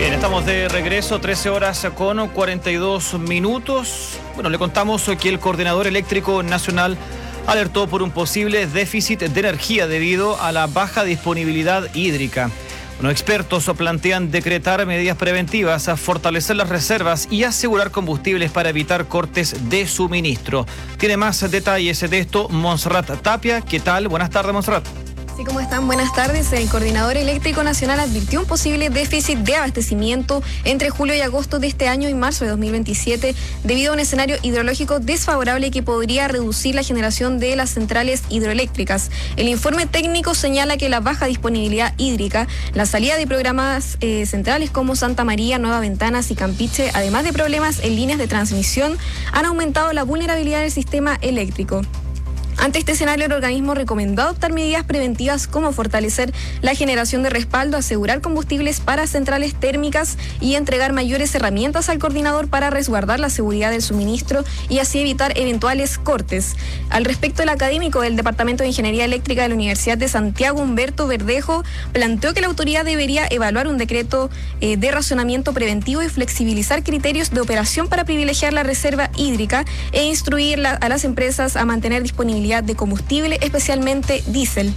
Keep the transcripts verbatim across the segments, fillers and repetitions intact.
Bien, estamos de regreso, trece horas con cuarenta y dos minutos. Bueno, le contamos que el Coordinador Eléctrico Nacional alertó por un posible déficit de energía debido a la baja disponibilidad hídrica. Bueno, expertos plantean decretar medidas preventivas, a fortalecer las reservas y asegurar combustibles para evitar cortes de suministro. Tiene más detalles de esto Montserrat Tapia. ¿Qué tal? Buenas tardes, Montserrat. Sí, ¿cómo están? Buenas tardes. El Coordinador Eléctrico Nacional advirtió un posible déficit de abastecimiento entre julio y agosto de este año y marzo de dos mil veintisiete debido a un escenario hidrológico desfavorable que podría reducir la generación de las centrales hidroeléctricas. El informe técnico señala que la baja disponibilidad hídrica, la salida de programas eh, centrales como Santa María, Nueva Ventanas y Campiche, además de problemas en líneas de transmisión, han aumentado la vulnerabilidad del sistema eléctrico. Ante este escenario, el organismo recomendó adoptar medidas preventivas como fortalecer la generación de respaldo, asegurar combustibles para centrales térmicas y entregar mayores herramientas al coordinador para resguardar la seguridad del suministro y así evitar eventuales cortes. Al respecto, el académico del Departamento de Ingeniería Eléctrica de la Universidad de Santiago, Humberto Verdejo, planteó que la autoridad debería evaluar un decreto eh, de racionamiento preventivo y flexibilizar criterios de operación para privilegiar la reserva hídrica e instruir la, a las empresas a mantener disponibilidad de combustible, especialmente diésel.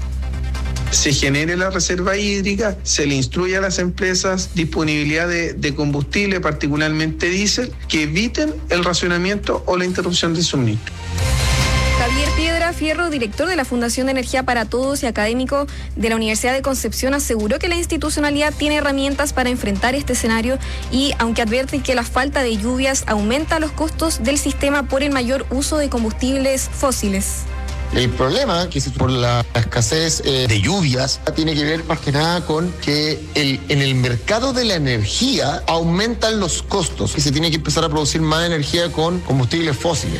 Se genere la reserva hídrica, se le instruye a las empresas disponibilidad de, de combustible, particularmente diésel, que eviten el racionamiento o la interrupción del suministro. Javier Piedra Fierro, director de la Fundación de Energía para Todos y académico de la Universidad de Concepción, aseguró que la institucionalidad tiene herramientas para enfrentar este escenario y, aunque advierte que la falta de lluvias aumenta los costos del sistema por el mayor uso de combustibles fósiles. El problema, que es por la escasez eh, de lluvias, tiene que ver más que nada con que el, en el mercado de la energía aumentan los costos, que se tiene que empezar a producir más energía con combustibles fósiles.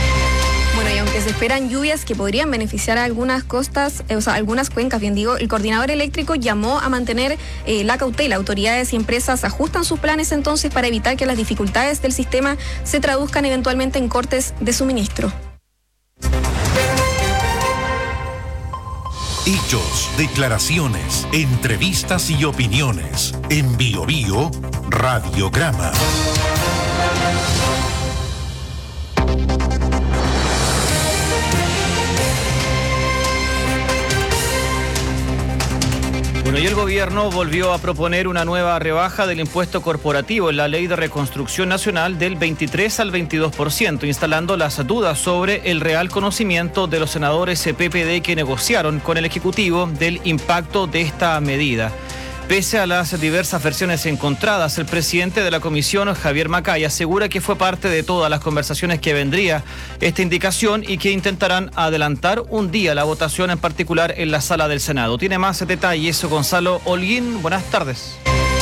Bueno, y aunque se esperan lluvias que podrían beneficiar a algunas costas, eh, o sea, algunas cuencas, bien digo, el coordinador eléctrico llamó a mantener eh, la cautela. Autoridades y empresas ajustan sus planes entonces para evitar que las dificultades del sistema se traduzcan eventualmente en cortes de suministro. Hechos, declaraciones, entrevistas y opiniones. En Bio Bio, Radiograma. Bueno, y el gobierno volvió a proponer una nueva rebaja del impuesto corporativo en la Ley de Reconstrucción Nacional del veintitrés al veintidós por ciento, instalando las dudas sobre el real conocimiento de los senadores P P D que negociaron con el Ejecutivo del impacto de esta medida. Pese a las diversas versiones encontradas, el presidente de la comisión, Javier Macay, asegura que fue parte de todas las conversaciones que vendría esta indicación y que intentarán adelantar un día la votación, en particular en la sala del Senado. Tiene más detalles Gonzalo Holguín. Buenas tardes.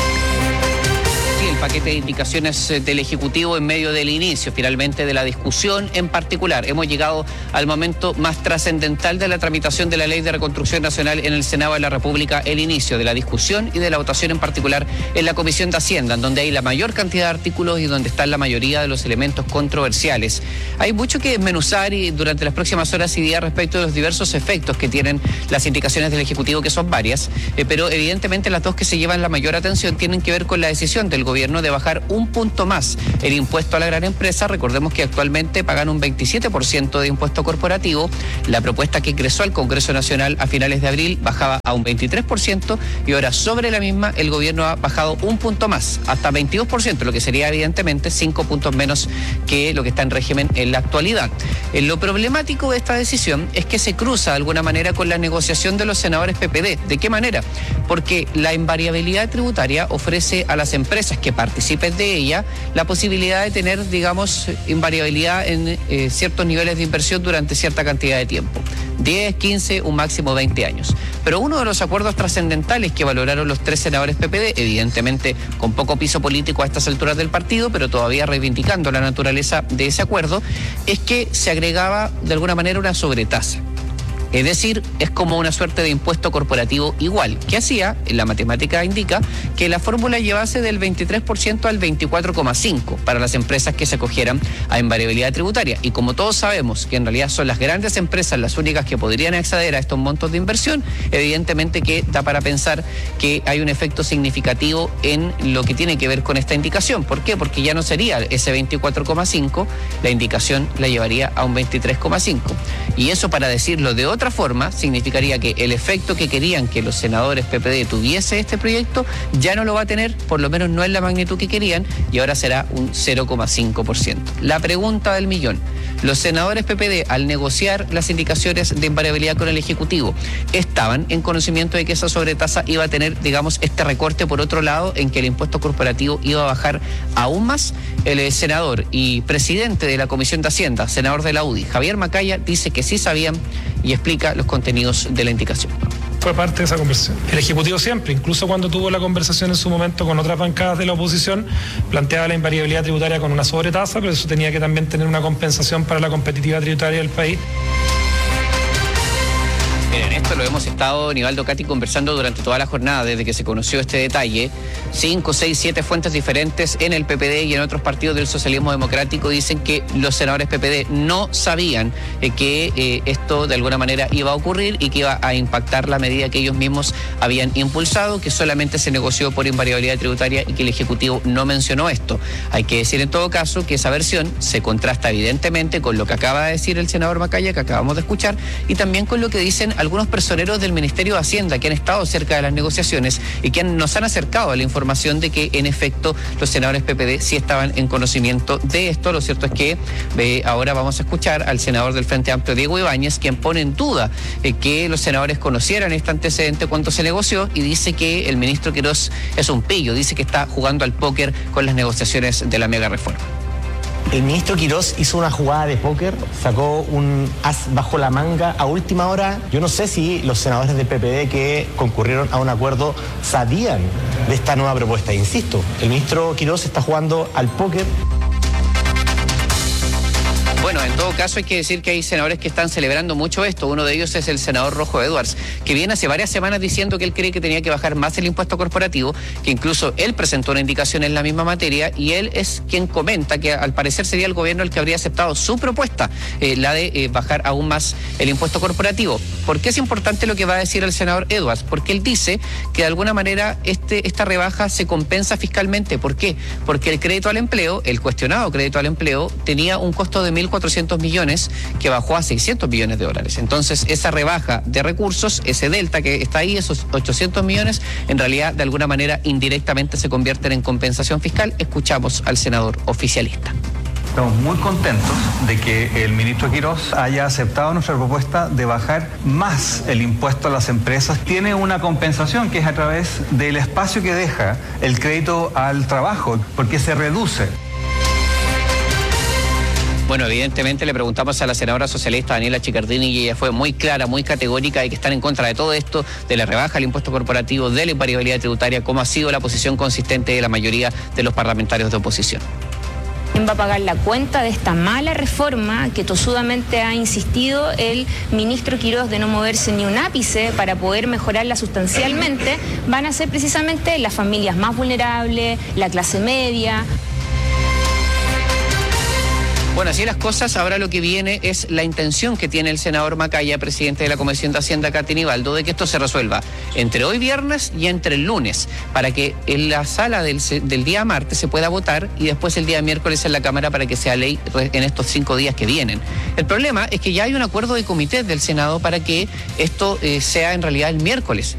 El paquete de indicaciones del Ejecutivo en medio del inicio, finalmente, de la discusión en particular. Hemos llegado al momento más trascendental de la tramitación de la Ley de Reconstrucción Nacional en el Senado de la República, el inicio de la discusión y de la votación en particular en la Comisión de Hacienda, en donde hay la mayor cantidad de artículos y donde están la mayoría de los elementos controversiales. Hay mucho que desmenuzar y durante las próximas horas y días respecto de los diversos efectos que tienen las indicaciones del Ejecutivo, que son varias, eh, pero evidentemente las dos que se llevan la mayor atención tienen que ver con la decisión del gobierno de bajar un punto más el impuesto a la gran empresa. Recordemos que actualmente pagan un veintisiete por ciento de impuesto corporativo. La propuesta que ingresó al Congreso Nacional a finales de abril bajaba a un veintitrés por ciento y ahora sobre la misma el gobierno ha bajado un punto más, hasta veintidós por ciento, lo que sería evidentemente cinco puntos menos que lo que está en régimen en la actualidad. Eh, lo problemático de esta decisión es que se cruza de alguna manera con la negociación de los senadores P P D. ¿De qué manera? Porque la invariabilidad tributaria ofrece a las empresas que participen de ella la posibilidad de tener, digamos, invariabilidad en eh, ciertos niveles de inversión durante cierta cantidad de tiempo, diez, quince, un máximo veinte años. Pero uno de los acuerdos trascendentales que valoraron los tres senadores P P D, evidentemente con poco piso político a estas alturas del partido, pero todavía reivindicando la naturaleza de ese acuerdo, es que se agregaba de alguna manera una sobretasa. Es decir, es como una suerte de impuesto corporativo igual, que hacía, la matemática indica, que la fórmula llevase del veintitrés por ciento al veinticuatro coma cinco por ciento para las empresas que se acogieran a invariabilidad tributaria. Y como todos sabemos que en realidad son las grandes empresas las únicas que podrían acceder a estos montos de inversión, evidentemente que da para pensar que hay un efecto significativo en lo que tiene que ver con esta indicación. ¿Por qué? Porque ya no sería ese veinticuatro coma cinco, la indicación la llevaría a un veintitrés coma cinco. Y eso, para decirlo de otra forma, significaría que el efecto que querían que los senadores P P D tuviese este proyecto ya no lo va a tener, por lo menos no en la magnitud que querían, y ahora será un cero coma cinco por ciento. La pregunta del millón: los senadores P P D, al negociar las indicaciones de invariabilidad con el Ejecutivo, ¿estaban en conocimiento de que esa sobretasa iba a tener, digamos, este recorte por otro lado, en que el impuesto corporativo iba a bajar aún más? El senador y presidente de la Comisión de Hacienda, senador de la U D I, Javier Macaya, dice que sí sabían y explica los contenidos de la indicación. Fue parte de esa conversación. El Ejecutivo siempre, incluso cuando tuvo la conversación en su momento con otras bancadas de la oposición, planteaba la invariabilidad tributaria con una sobretasa, pero eso tenía que también tener una compensación para la competitividad tributaria del país. Miren, esto lo hemos estado, Nivaldo, Cati, conversando durante toda la jornada, desde que se conoció este detalle. Cinco, seis, siete fuentes diferentes en el P P D y en otros partidos del socialismo democrático dicen que los senadores P P D no sabían eh, que eh, esto de alguna manera iba a ocurrir y que iba a impactar la medida que ellos mismos habían impulsado, que solamente se negoció por invariabilidad tributaria y que el Ejecutivo no mencionó esto. Hay que decir en todo caso que esa versión se contrasta evidentemente con lo que acaba de decir el senador Macaya, que acabamos de escuchar, y también con lo que dicen algunos personeros del Ministerio de Hacienda que han estado cerca de las negociaciones y que han, nos han acercado a la información de que en efecto los senadores P P D sí estaban en conocimiento de esto. Lo cierto es que eh, ahora vamos a escuchar al senador del Frente Amplio, Diego Ibáñez, quien pone en duda eh, que los senadores conocieran este antecedente cuando se negoció, y dice que el ministro Quirós es un pillo, dice que está jugando al póker con las negociaciones de la mega reforma. El ministro Quirós hizo una jugada de póker, sacó un as bajo la manga a última hora. Yo no sé si los senadores del P P D que concurrieron a un acuerdo sabían de esta nueva propuesta. Insisto, el ministro Quirós está jugando al póker. Bueno, en todo caso hay que decir que hay senadores que están celebrando mucho esto. Uno de ellos es el senador Rojo Edwards, que viene hace varias semanas diciendo que él cree que tenía que bajar más el impuesto corporativo, que incluso él presentó una indicación en la misma materia, y él es quien comenta que al parecer sería el gobierno el que habría aceptado su propuesta, eh, la de eh, bajar aún más el impuesto corporativo. ¿Por qué es importante lo que va a decir el senador Edwards? Porque él dice que de alguna manera este, esta rebaja se compensa fiscalmente. ¿Por qué? Porque el crédito al empleo, el cuestionado crédito al empleo, tenía un costo de mil cuatrocientos millones que bajó a seiscientos millones de dólares. Entonces, esa rebaja de recursos, ese delta que está ahí, esos ochocientos millones, en realidad, de alguna manera, indirectamente se convierten en compensación fiscal. Escuchamos al senador oficialista. Estamos muy contentos de que el ministro Quirós haya aceptado nuestra propuesta de bajar más el impuesto a las empresas. Tiene una compensación que es a través del espacio que deja el crédito al trabajo, porque se reduce. Bueno, evidentemente le preguntamos a la senadora socialista Daniela Chiccardini y ella fue muy clara, muy categórica de que están en contra de todo esto, de la rebaja del impuesto corporativo, de la invariabilidad tributaria, como ha sido la posición consistente de la mayoría de los parlamentarios de oposición. ¿Quién va a pagar la cuenta de esta mala reforma que tosudamente ha insistido el ministro Quirós de no moverse ni un ápice para poder mejorarla sustancialmente? Van a ser precisamente las familias más vulnerables, la clase media. Bueno, así las cosas, ahora lo que viene es la intención que tiene el senador Macaya, presidente de la Comisión de Hacienda, Cati Nivaldo, de que esto se resuelva entre hoy viernes y entre el lunes, para que en la sala del, del día martes se pueda votar y después el día miércoles en la Cámara para que sea ley en estos cinco días que vienen. El problema es que ya hay un acuerdo de comité del Senado para que esto eh, sea en realidad el miércoles.